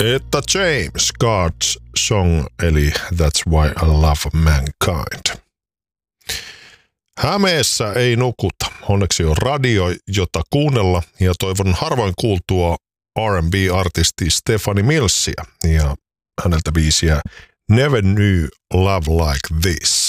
Etta James, God's Song, eli That's Why I Love Mankind. Hämeessä ei nukuta. Onneksi on radio, jota kuunnella, ja toivon harvoin kuultua R&B-artisti Stephanie Millsia ja häneltä biisiä Never Knew Love Like This.